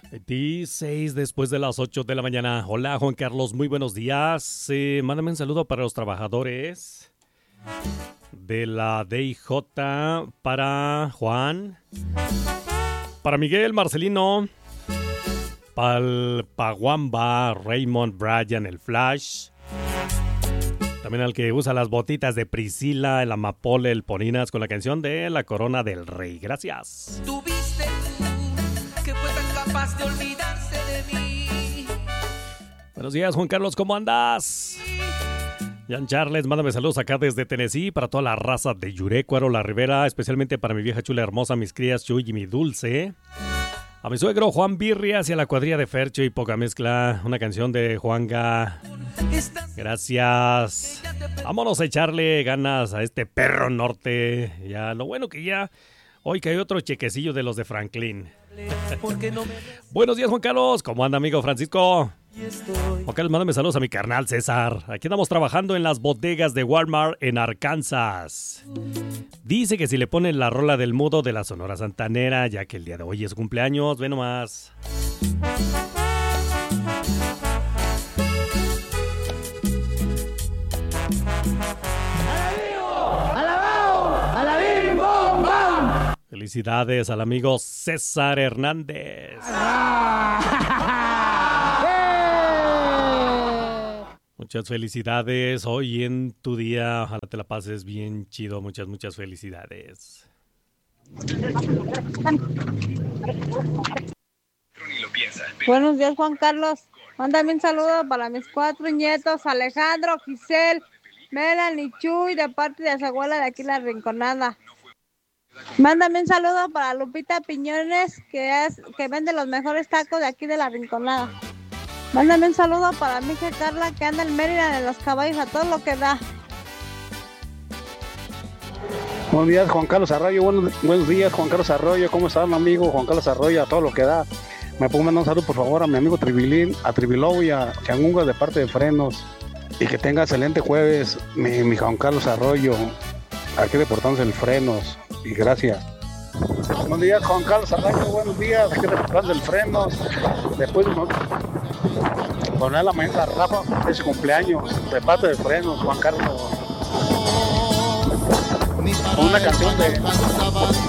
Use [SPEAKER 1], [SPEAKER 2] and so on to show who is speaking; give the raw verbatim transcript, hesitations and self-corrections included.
[SPEAKER 1] veintiséis después de las ocho de la mañana. Hola Juan Carlos, muy buenos días. Eh, mándame un saludo para los trabajadores de la D I J, para Juan, para Miguel, Marcelino, para Paguamba, Raymond, Brian, el Flash. También al que usa las botitas de Priscila, el Amapola, el Poninas, con la canción de La Corona del Rey. Gracias.
[SPEAKER 2] Tuviste tú, que fue tan capaz de olvidarse de mí.
[SPEAKER 1] Buenos días, Juan Carlos, ¿cómo andas? Jan Charles, mándame saludos acá desde Tennessee para toda la raza de Yurecuaro, La Ribera, especialmente para mi vieja chula hermosa, mis crías Chuy y mi Dulce. A mi suegro Juan Birrias y a la cuadrilla de Fercho y Poca Mezcla, una canción de Juanga. Gracias. Vámonos a echarle ganas a este perro norte. Ya, lo bueno que ya hoy que hay otro chequecillo de los de Franklin. Buenos días, Juan Carlos. ¿Cómo anda, amigo Francisco? Juan Carlos, mándame saludos a mi carnal César. Aquí andamos trabajando en las bodegas de Walmart en Arkansas. Dice que si le ponen la rola del mudo de la Sonora Santanera, ya que el día de hoy es su cumpleaños, ve nomás. Felicidades al amigo César Hernández. Muchas felicidades hoy en tu día. Ojalá te la pases bien chido. Muchas, muchas felicidades.
[SPEAKER 3] Buenos días, Juan Carlos. Mándame un saludo para mis cuatro nietos, Alejandro, Giselle, Melanie, Chuy, de parte de su abuela de aquí La Rinconada. Mándame un saludo para Lupita Piñones, que es que vende los mejores tacos de aquí de La Rinconada. Mándame un saludo para mi hija Carla, que anda en Mérida de los caballos a todo lo que da.
[SPEAKER 4] Buenos días, Juan Carlos Arroyo. Buenos, buenos días, Juan Carlos Arroyo. ¿Cómo está mi amigo Juan Carlos Arroyo? A todo lo que da. Me puedo mandar un saludo, por favor, a mi amigo Tribilín, a Tribilou y a Changunga de parte de Frenos. Y que tenga excelente jueves, mi, mi Juan Carlos Arroyo. Aquí reportándose el Frenos. Y gracias. Buenos días, Juan Carlos Arroyo. Buenos días. Aquí reportándose el Frenos. Después de poner la mañana a Rafa, es su cumpleaños. De parte de Frenos, Juan Carlos. Una canción de